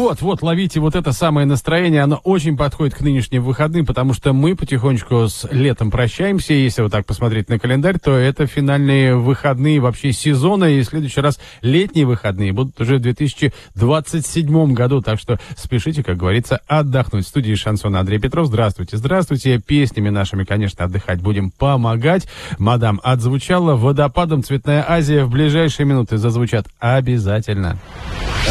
Вот, ловите вот это самое настроение, оно очень подходит к нынешним выходным, потому что мы потихонечку с летом прощаемся. Если вот так посмотреть на календарь, то это финальные выходные вообще сезона, и в следующий раз летние выходные будут уже в 2027 году, так что спешите, как говорится, отдохнуть. В студии «Шансон» Андрей Петров. Здравствуйте, здравствуйте. Песнями нашими, конечно, отдыхать будем помогать. Мадам отзвучала, водопадом «Цветная Азия» в ближайшие минуты зазвучат обязательно.